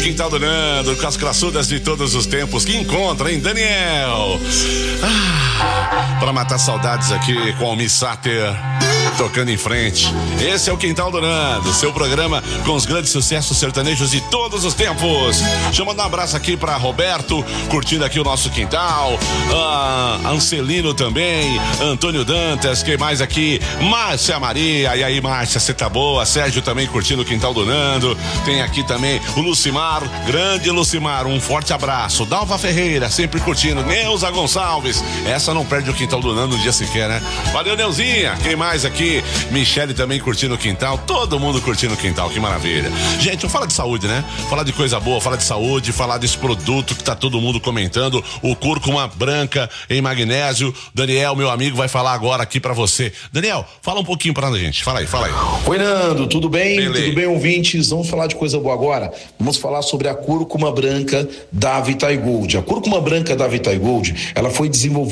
quintal do Nando, com as classudas de todos os tempos que encontra, hein, Daniel? Pra matar saudades aqui com o Almir Sater, tocando em frente. Esse é o Quintal do Nando, seu programa com os grandes sucessos sertanejos de todos os tempos. Deixa eu mandar um abraço aqui pra Roberto, curtindo aqui o nosso quintal. Ancelino também, Antônio Dantas, quem mais aqui? Márcia Maria, e aí, Márcia, você tá boa? Sérgio também curtindo o Quintal do Nando. Tem aqui também o Lucimar, grande Lucimar, um forte abraço. Dalva Ferreira, sempre curtindo. Neuza Gonçalves, essa não perde o Quintal do Nando um dia sequer, né? Valeu, Neuzinha. Quem mais aqui? Michele também curtindo o quintal, todo mundo curtindo o quintal, que maravilha. Gente, eu falo de saúde, né? Falar de coisa boa, falar de saúde, falar desse produto que tá todo mundo comentando, o cúrcuma branca em magnésio. Daniel, meu amigo, vai falar agora aqui pra você. Daniel, fala um pouquinho pra gente, fala aí. Oi, Nando, tudo bem? Beleza. Tudo bem, ouvintes? Vamos falar de coisa boa agora? Vamos falar sobre a cúrcuma branca da Vitae Gold. A cúrcuma branca da Vitae Gold, ela foi desenvolvida